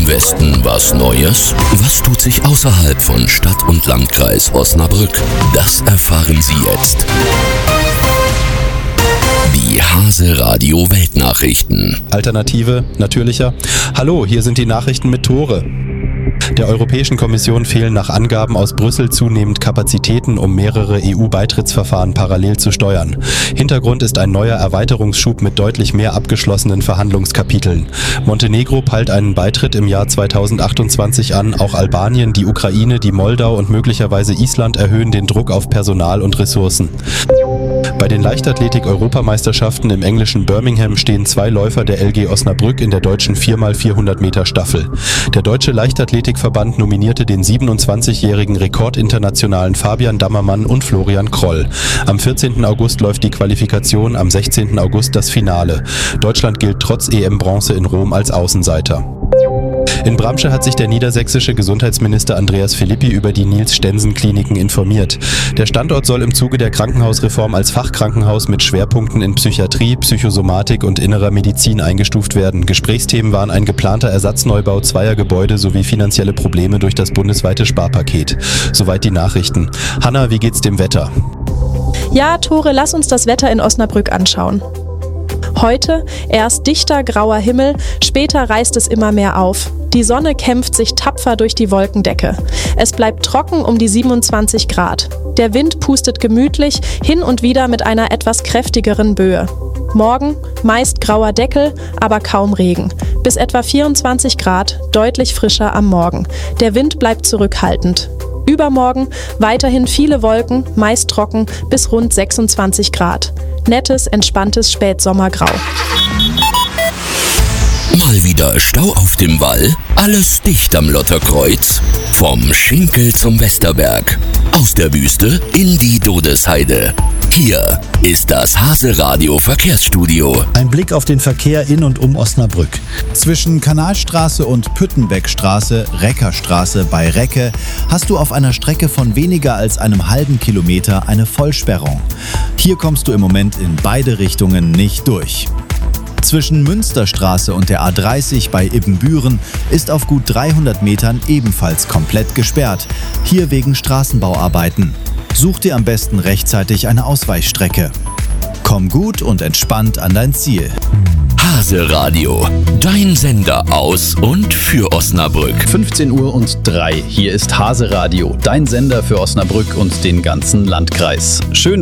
Im Westen was Neues? Was tut sich außerhalb von Stadt und Landkreis Osnabrück? Das erfahren Sie jetzt. Die Hase Radio Weltnachrichten. Alternative, natürlicher. Hallo, hier sind die Nachrichten mit Tore. Der Europäischen Kommission fehlen nach Angaben aus Brüssel zunehmend Kapazitäten, um mehrere EU-Beitrittsverfahren parallel zu steuern. Hintergrund ist ein neuer Erweiterungsschub mit deutlich mehr abgeschlossenen Verhandlungskapiteln. Montenegro peilt einen Beitritt im Jahr 2028 an, auch Albanien, die Ukraine, die Moldau und möglicherweise Island erhöhen den Druck auf Personal und Ressourcen. Bei den Leichtathletik-Europameisterschaften im englischen Birmingham stehen 2 Läufer der LG Osnabrück in der deutschen 4x400 Meter Staffel. Der Deutsche Leichtathletikverband nominierte den 27-jährigen rekordinternationalen Fabian Dammermann und Florian Kroll. Am 14. August läuft die Qualifikation, am 16. August das Finale. Deutschland gilt trotz EM-Bronze in Rom als Außenseiter. In Bramsche hat sich der niedersächsische Gesundheitsminister Andreas Philippi über die Niels-Stensen-Kliniken informiert. Der Standort soll im Zuge der Krankenhausreform als Fachkrankenhaus mit Schwerpunkten in Psychiatrie, Psychosomatik und innerer Medizin eingestuft werden. Gesprächsthemen waren ein geplanter Ersatzneubau zweier Gebäude sowie finanzielle Probleme durch das bundesweite Sparpaket. Soweit die Nachrichten. Hanna, wie geht's dem Wetter? Ja, Tore, lass uns das Wetter in Osnabrück anschauen. Heute erst dichter grauer Himmel, später reißt es immer mehr auf. Die Sonne kämpft sich tapfer durch die Wolkendecke. Es bleibt trocken um die 27 Grad. Der Wind pustet gemütlich, hin und wieder mit einer etwas kräftigeren Böe. Morgen meist grauer Deckel, aber kaum Regen. Bis etwa 24 Grad, deutlich frischer am Morgen. Der Wind bleibt zurückhaltend. Übermorgen weiterhin viele Wolken, meist trocken bis rund 26 Grad. Nettes, entspanntes Spätsommergrau. Mal wieder Stau auf dem Wall? Alles dicht am Lotterkreuz? Vom Schinkel zum Westerberg. Aus der Wüste in die Dodesheide. Hier ist das Hase Radio Verkehrsstudio. Ein Blick auf den Verkehr in und um Osnabrück. Zwischen Kanalstraße und Püttenbeckstraße, Reckerstraße bei Recke, hast du auf einer Strecke von weniger als einem halben Kilometer eine Vollsperrung. Hier kommst du im Moment in beide Richtungen nicht durch. Zwischen Münsterstraße und der A30 bei Ibbenbüren ist auf gut 300 Metern ebenfalls komplett gesperrt. Hier wegen Straßenbauarbeiten. Such dir am besten rechtzeitig eine Ausweichstrecke. Komm gut und entspannt an dein Ziel. Hase Radio, dein Sender aus und für Osnabrück. 15:03 Uhr. Hier ist Hase Radio, dein Sender für Osnabrück und den ganzen Landkreis. Schön,